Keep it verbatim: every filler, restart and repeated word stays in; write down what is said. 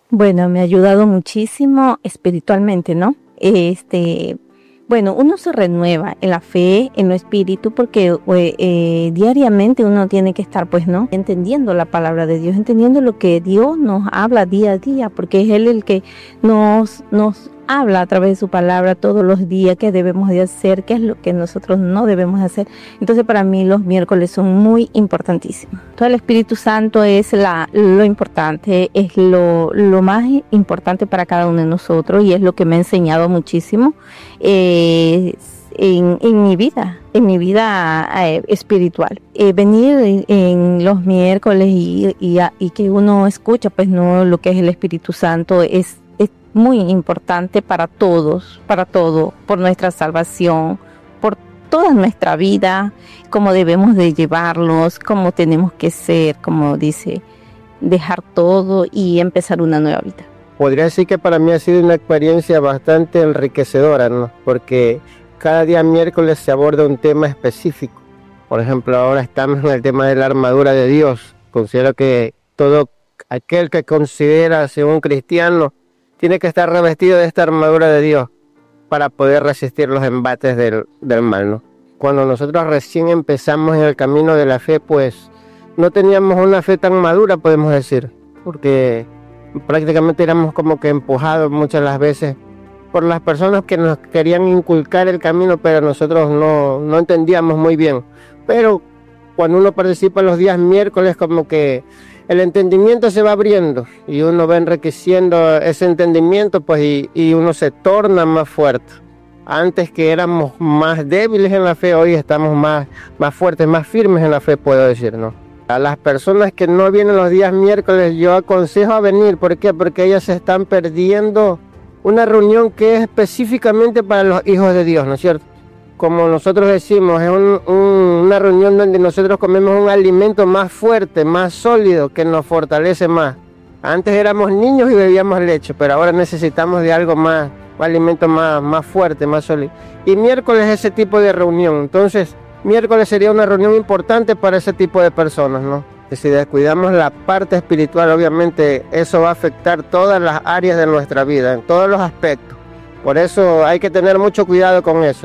Bueno, me ha ayudado muchísimo espiritualmente, ¿no? Este, bueno, uno se renueva en la fe, en lo espíritu, porque eh, eh, diariamente uno tiene que estar, pues, ¿no? Entendiendo la palabra de Dios, entendiendo lo que Dios nos habla día a día, porque es Él el que nos, nos habla a través de su palabra todos los días qué debemos de hacer, qué es lo que nosotros no debemos hacer. Entonces, para mí los miércoles son muy importantísimos. Todo el Espíritu Santo es la, lo importante, es lo, lo más importante para cada uno de nosotros y es lo que me ha enseñado muchísimo eh, en, en mi vida, en mi vida eh, espiritual. Eh, venir en, en los miércoles y, y, y que uno escucha, pues, no, lo que es el Espíritu Santo es muy importante para todos, para todo, por nuestra salvación, por toda nuestra vida, cómo debemos de llevarlos, cómo tenemos que ser, como dice, dejar todo y empezar una nueva vida. Podría decir que para mí ha sido una experiencia bastante enriquecedora, ¿no? Porque cada día miércoles se aborda un tema específico. Por ejemplo, ahora estamos en el tema de la armadura de Dios. Considero que todo aquel que considera ser un cristiano tiene que estar revestido de esta armadura de Dios para poder resistir los embates del, del mal, ¿no? Cuando nosotros recién empezamos en el camino de la fe, pues no teníamos una fe tan madura, podemos decir, porque prácticamente éramos como que empujados muchas las veces por las personas que nos querían inculcar el camino, pero nosotros no, no entendíamos muy bien. Pero cuando uno participa los días miércoles, como que el entendimiento se va abriendo y uno va enriqueciendo ese entendimiento, pues, y, y uno se torna más fuerte. Antes que éramos más débiles en la fe, hoy estamos más, más fuertes, más firmes en la fe, puedo decir, ¿no? A las personas que no vienen los días miércoles, yo aconsejo a venir. ¿Por qué? Porque ellas se están perdiendo una reunión que es específicamente para los hijos de Dios, ¿no es cierto? Como nosotros decimos, es un, un, una reunión donde nosotros comemos un alimento más fuerte, más sólido, que nos fortalece más. Antes éramos niños y bebíamos leche, pero ahora necesitamos de algo más, un alimento más, más fuerte, más sólido. Y miércoles es ese tipo de reunión. Entonces, miércoles sería una reunión importante para ese tipo de personas, ¿no? Que si descuidamos la parte espiritual, obviamente eso va a afectar todas las áreas de nuestra vida, en todos los aspectos. Por eso hay que tener mucho cuidado con eso.